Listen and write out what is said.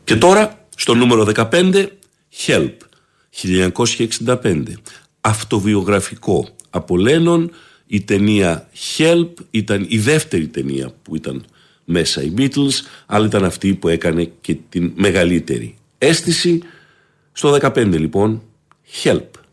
Και τώρα στο νούμερο 15, Help, 1965. Αυτοβιογραφικό από Lennon. Η ταινία Help ήταν η δεύτερη ταινία που ήταν μέσα οι Beatles, αλλά ήταν αυτή που έκανε και την μεγαλύτερη αίσθηση. Στο 15 λοιπόν, Help.